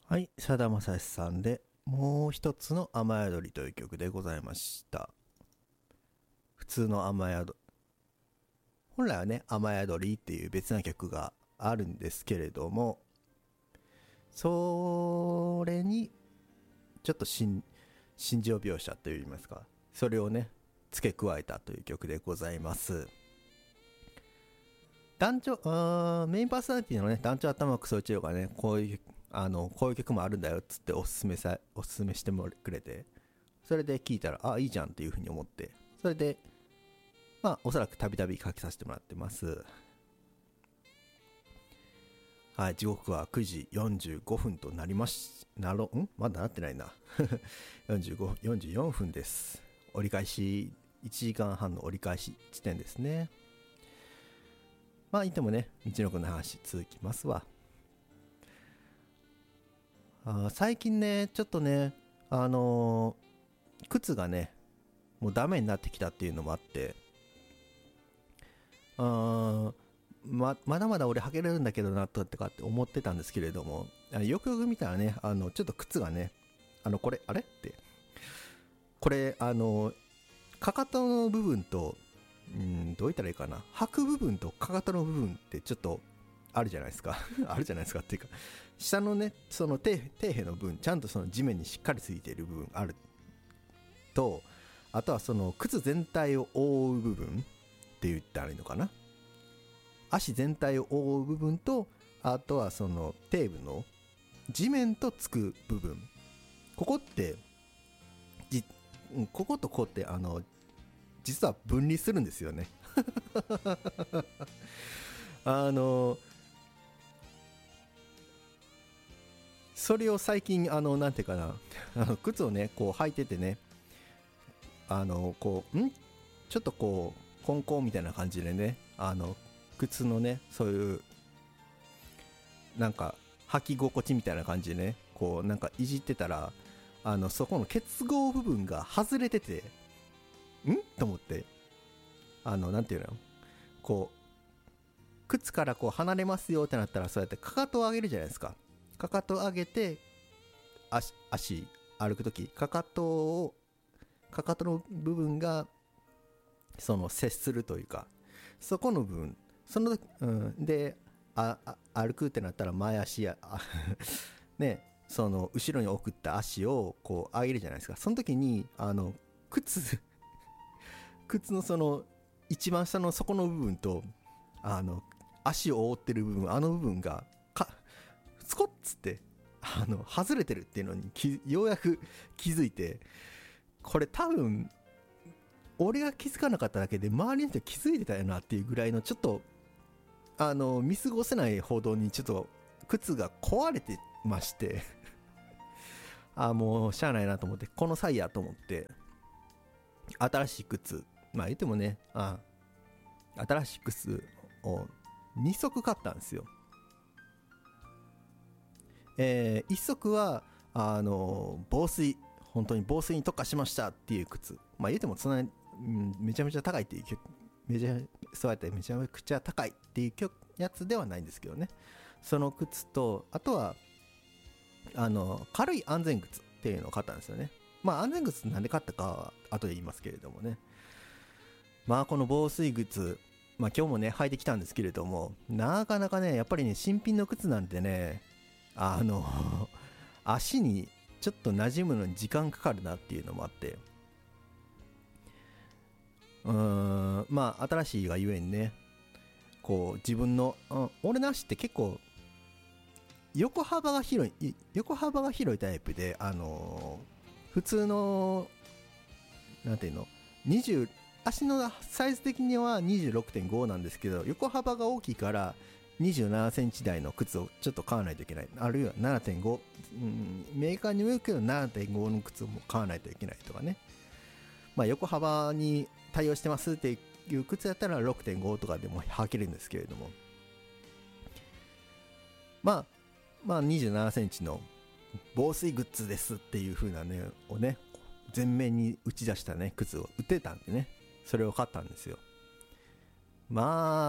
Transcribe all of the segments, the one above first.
はい、さだまさしさんでもう一つの雨宿りという曲でございました。普通の雨宿り、本来はね、雨宿りっていう別な曲があるんですけれども、それにちょっと心情描写といいますか、それをね、付け加えたという曲でございます。メインパーソナリティのね、団長頭クソ一郎がね、こういう曲もあるんだよっつっておすすめしてもくれて、それで聞いたら、あ、いいじゃんっていう風に思って、それで、まあ、おそらくたびたびかけさせてもらってます。はい、時刻は9時45分となりまし、まだなってないな。44分です。折り返し、1時間半の折り返し地点ですね。まあ、いてもね、道のくの話続きますわ。最近ね、ちょっとね、靴がね、もうダメになってきたっていうのもあって、まだまだ俺履けれるんだけどなとかって思ってたんですけれども、よくよく見たらね、ちょっと靴がね、これ、あれって、これ、かかとの部分と、どう言ったらいいかな、履く部分とかかとの部分ってちょっとあるじゃないですか。あるじゃないですかっていうか、下のね、その底辺の部分、ちゃんとその地面にしっかりついている部分あると、あとはその靴全体を覆う部分って言ったらいいのかな、足全体を覆う部分と、あとはその底部の地面とつく部分、ここってこことこうって実は分離するんですよね。あのそれを最近なんていうかな、靴をねこう履いててね、こうちょっとこうコンコンみたいな感じでね、靴のねそういうなんか履き心地みたいな感じでね、こうなんかいじってたら、そこの結合部分が外れてて、と思って、なんていうの、こう靴からこう離れますよってなったら、そうやってかかとを上げるじゃないですか。かかとを上げて足歩くとき、かかとの部分がその接するというか、そこの部分、その時、で歩くってなったら前足やね、その後ろに送った足をこう上げるじゃないですか。その時に靴靴のその一番下の底の部分と、あの足を覆ってる部分、あの部分がスコッつって外れてるっていうのにようやく気づいて、これ多分俺が気づかなかっただけで周りの人気づいてたよなっていうぐらいの、ちょっと見過ごせない報道にちょっと靴が壊れてまして、もうしゃあないなと思って、この際やと思って新しい靴、まあ言ってもね、新しい靴を2足買ったんですよ。1足は防水、本当に防水に特化しましたっていう靴、まあ言ってもそんなに、めちゃめちゃ高いっていう、そうやってめちゃめちゃ高いっていうやつではないんですけどね、その靴と、あとは軽い安全靴っていうのを買ったんですよね。まあ安全靴なんで買ったかは後で言いますけれどもね。まあこの防水靴、まあ今日もね履いてきたんですけれども、なかなかね、やっぱりね、新品の靴なんてね、足にちょっと馴染むのに時間かかるなっていうのもあって、まあ新しいがゆえにね、こう自分の、俺の足って結構横幅が広いタイプで、普通のなんていうの、20、足のサイズ的には 26.5 なんですけど、横幅が大きいから27センチ台の靴をちょっと買わないといけない、あるいは 7.5、メーカーにもよるけど 7.5 の靴も買わないといけないとかね。まあ横幅に対応してますっていう靴やったら 6.5 とかでも履けるんですけれども、まあ27センチの防水グッズですっていう風なねをね、全面に打ち出したね靴を売ってたんでね、それを買ったんですよ。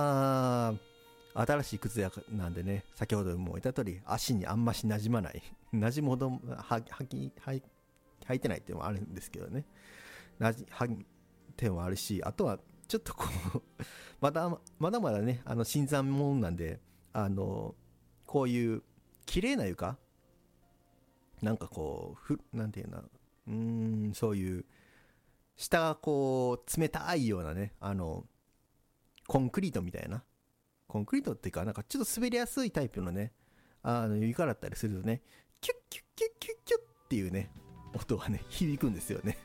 まあ新しい靴やなんでね、先ほども言った通り足にあんまし馴染まない馴染むほど履いてないっていうのもあるんですけどね、履いてもあるし、あとはちょっとこうまだまだね、新参者なんで、こういう綺麗な床、なんかこうなんていうの、そういう下がこう冷たいようなね、コンクリートみたいな、コンクリートっていうか、なんかちょっと滑りやすいタイプのね、床だったりするとね、キュッキュッキュッキュッキュッっていうね、音がね、響くんですよね。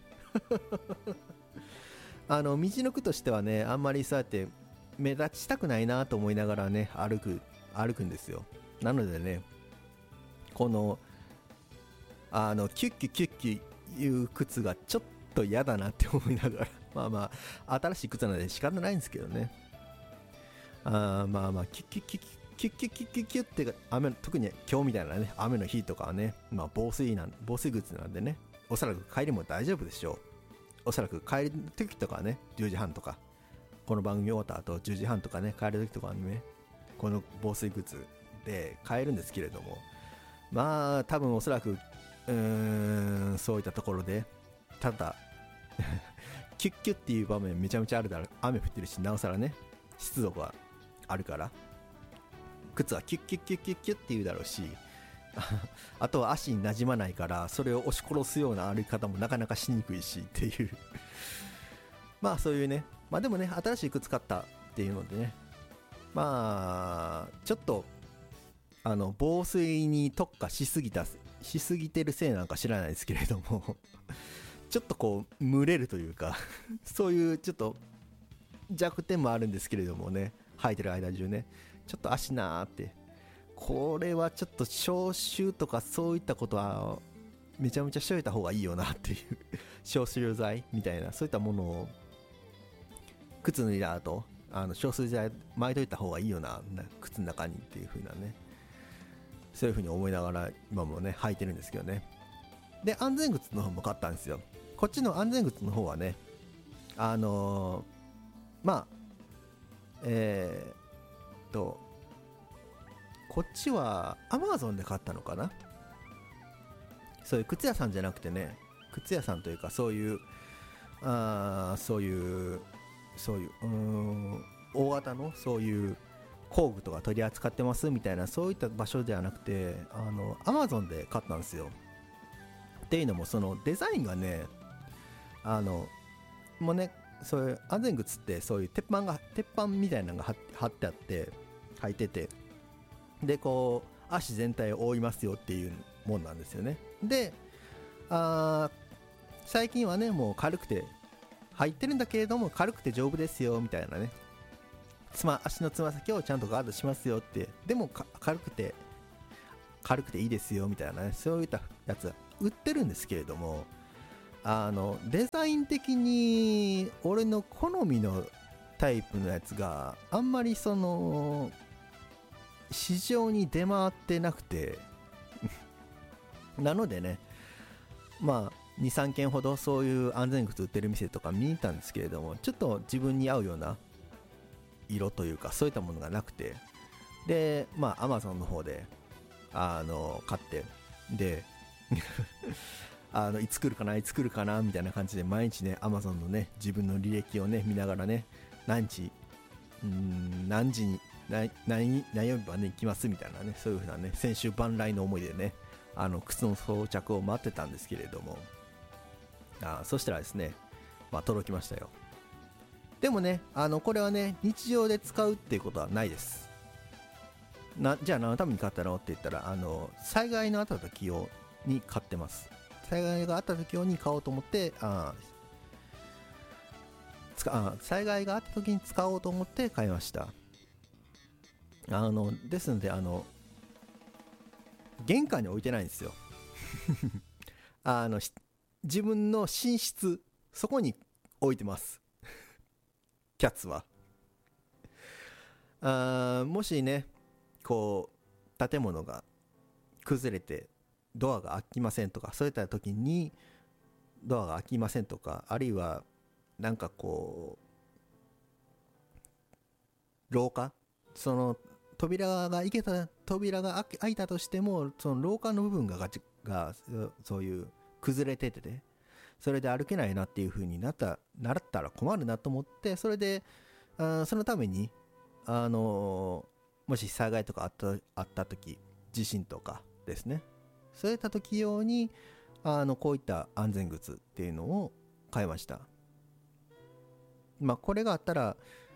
道のくとしてはね、あんまりそうやって目立ちたくないなと思いながらね、歩くんですよ。なのでね、この、キュッキュッキュッキュいう靴がちょっと嫌だなって思いながら、まあまあ、新しい靴なので仕方ないんですけどね。まあまあ、キュッキュッキュッキュッキュッキュッキュッキュッって特に今日みたいなね、雨の日とかはね、まあ防水靴なんでね、おそらく帰りも大丈夫でしょう。おそらく帰る時とかはね、10時半とか、この番組終わった後10時半とかね、帰る時とかにね、この防水靴で帰るんですけれども、まあ多分おそらくそういったところで、ただキュッキュッっていう場面めちゃめちゃあるだろう。雨降ってるし、なおさらね、湿度があるから靴はキュッキュッキュッキュッキュッって言うだろうし、あとは足に馴染まないから、それを押し殺すような歩き方もなかなかしにくいしっていうまあそういうね、まあでもね、新しい靴買ったっていうのでね、まあちょっと防水に特化しすぎてるせいなんか知らないですけれどもちょっとこう蒸れるというかそういうちょっと弱点もあるんですけれどもね、履いてる間中ね、ちょっと足なーって、これはちょっと消臭とかそういったことはめちゃめちゃしといた方がいいよなっていう消臭剤みたいな、そういったものを靴脱いだ後、消臭剤巻いといた方がいいよな、靴の中にっていう風なね、そういう風に思いながら今もね履いてるんですけどね。で、安全靴の方も買ったんですよ。こっちの安全靴の方はね、まあこっちは Amazon で買ったのかな。そういう靴屋さんじゃなくてね、靴屋さんというか、そういう大型のそういう工具とか取り扱ってますみたいな、そういった場所ではなくて、Amazon で買ったんですよ。っていうのも、そのデザインがね、もうね、そういう安全靴ってそういう鉄板みたいなのが貼ってあって履いてて、でこう足全体を覆いますよっていうもんなんですよね。で最近はね、もう軽くて入ってるんだけれども軽くて丈夫ですよみたいなね、足のつま先をちゃんとガードしますよって、でも軽くていいですよみたいなね、そういったやつ売ってるんですけれども、デザイン的に俺の好みのタイプのやつがあんまりその市場に出回ってなくてなのでね、まあ 2,3 軒ほどそういう安全靴売ってる店とか見に行ったんですけれども、ちょっと自分に合うような色というかそういったものがなくて、でまあ Amazon の方で買って、でいつ来るかなみたいな感じで毎日ね Amazon のね自分の履歴をね見ながらね、何時に何曜日まで行きますみたいなね、そういう風なね先週万来の思いでね靴の装着を待ってたんですけれども、そしたらですね、まあ届きましたよ。でもね、これはね日常で使うっていうことはないです。じゃあ何のために買ったのって言ったら、災害のあった時に買ってます。災害があった時用に買おうと思って、災害があった時に使おうと思って買いました。ですので玄関に置いてないんですよ自分の寝室、そこに置いてますキャッツは。もしねこう建物が崩れてドアが開きませんとか、そういった時にドアが開きませんとか、あるいはなんかこう廊下、その扉が開いたとしても、その廊下の部分がそういう崩れててね、それで歩けないなっていう風になったら困るなと思って、それでそのためにもし災害とかあった時、地震とかですね、そういった時用にこういった安全靴っていうのを買いました。まあこれがあったら、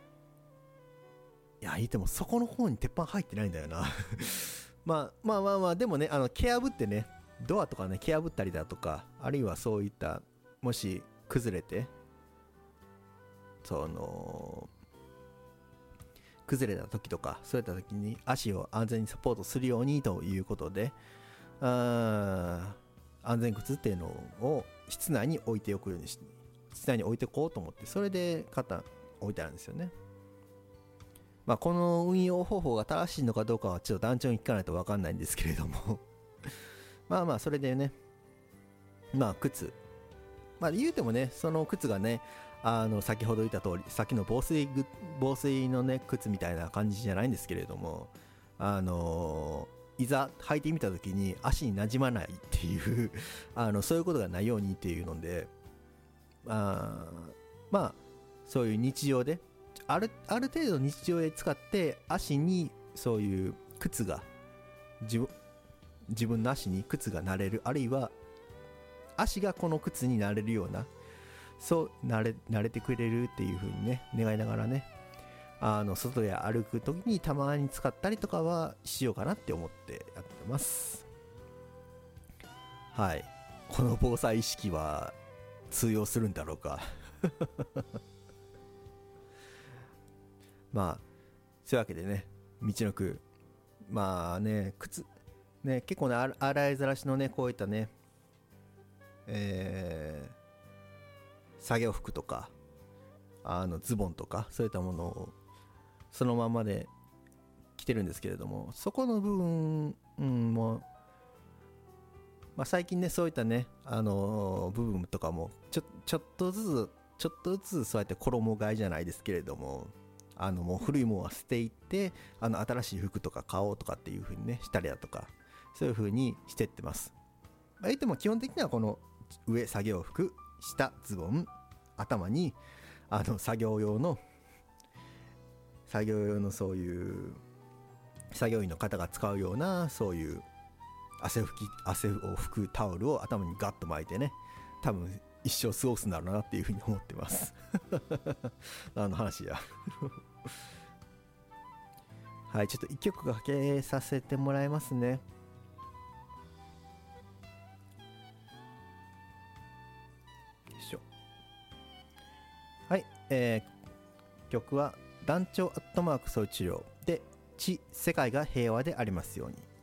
いや言ってもそこの方に鉄板入ってないんだよなまあでもね、蹴破ってね、ドアとかね蹴破ったりだとか、あるいはそういったもし崩れて崩れた時とか、そういった時に足を安全にサポートするようにということで、安全靴っていうのを室内に置いておくようにして、室内に置いておこうと思って、それで置いてあるんですよね。まあこの運用方法が正しいのかどうかはちょっと団長に聞かないと分かんないんですけれどもまあそれでね、まあ靴、まあ言うてもね、その靴がね、先ほど言った通り、さっきの防水のね靴みたいな感じじゃないんですけれども、いざ履いてみた時に足に馴染まないっていうそういうことがないようにっていうので、まあそういう日常である程度日常で使って足にそういう靴が自分の足に靴がなれる、あるいは足がこの靴になれるような、そう慣れてくれるっていう風にね願いながらね、外で歩く時にたまに使ったりとかはしようかなって思ってやってます。はい、この防災意識は通用するんだろうかまあそういうわけでね、道のくまあね、靴ね、結構ね洗いざらしのねこういったね作業服とかズボンとかそういったものをそのままで着てるんですけれども、そこの部分、もまあ、最近ねそういったね部分とかもちょっとずつそうやって衣替えじゃないですけれども、もう古いものは捨ていって新しい服とか買おうとかっていう風にねしたりだとか、そういう風にしてってます。まあ、言っても基本的にはこの上作業服、下ズボン、頭に作業用のそういう作業員の方が使うようなそういう汗を拭くタオルを頭にガッと巻いてね、多分一生過ごすんだろうなっていうふうに思ってます話やはい、ちょっと一曲かけさせてもらいますね。はい、曲は団長アットマーク総治療で世界が平和でありますように。